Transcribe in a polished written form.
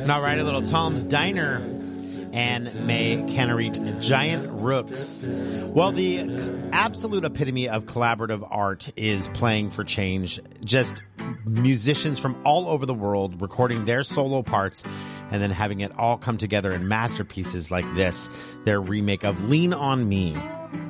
All right, a little Tom's Diner and May Canarit, Giant Rooks. Well, the absolute epitome of collaborative art is Playing for Change. Just musicians from all over the world recording their solo parts and then having it all come together in masterpieces like this, their remake of Lean on Me.